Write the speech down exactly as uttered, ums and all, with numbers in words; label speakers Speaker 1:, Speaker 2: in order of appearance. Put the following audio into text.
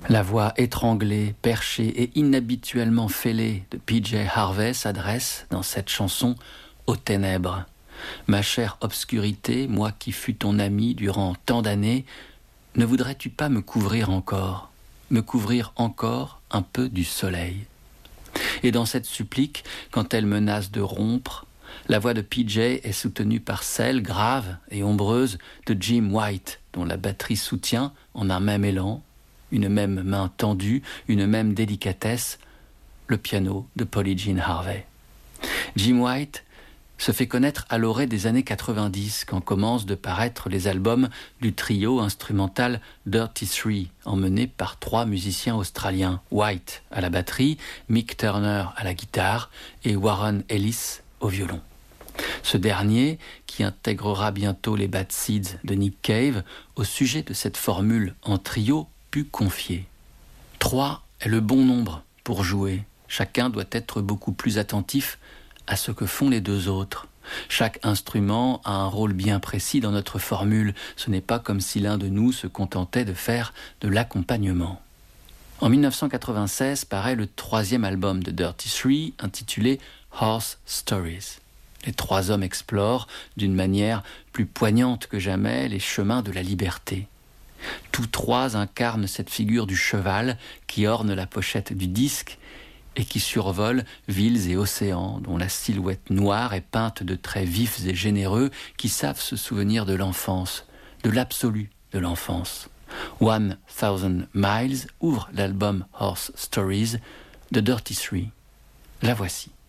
Speaker 1: La voix étranglée, perchée et inhabituellement fêlée de P J Harvey s'adresse, dans cette chanson, aux ténèbres. Ma chère obscurité, moi qui fus ton ami durant tant d'années, ne voudrais-tu pas me couvrir encore, me couvrir encore un peu du soleil? Et dans cette supplique, quand elle menace de rompre, la voix de P J est soutenue par celle, grave et ombreuse, de Jim White, dont la batterie soutient, en un même élan, une même main tendue, une même délicatesse, le piano de Polly Jean Harvey. Jim White se fait connaître à l'orée des années quatre-vingt-dix, quand commencent de paraître les albums du trio instrumental Dirty Three, emmené par trois musiciens australiens, White à la batterie, Mick Turner à la guitare et Warren Ellis au violon. Ce dernier, qui intégrera bientôt les Bad Seeds de Nick Cave, au sujet de cette formule en trio, put confier. Trois est le bon nombre pour jouer. Chacun doit être beaucoup plus attentif à ce que font les deux autres. Chaque instrument a un rôle bien précis dans notre formule. Ce n'est pas comme si l'un de nous se contentait de faire de l'accompagnement. En dix-neuf cent quatre-vingt-seize paraît le troisième album de Dirty Three, intitulé Horse Stories. Les trois hommes explorent, d'une manière plus poignante que jamais, les chemins de la liberté. Tous trois incarnent cette figure du cheval qui orne la pochette du disque et qui survole villes et océans, dont la silhouette noire est peinte de traits vifs et généreux qui savent se souvenir de l'enfance, de l'absolu de l'enfance. One Thousand Miles ouvre l'album Horse Stories de Dirty Three. La voici.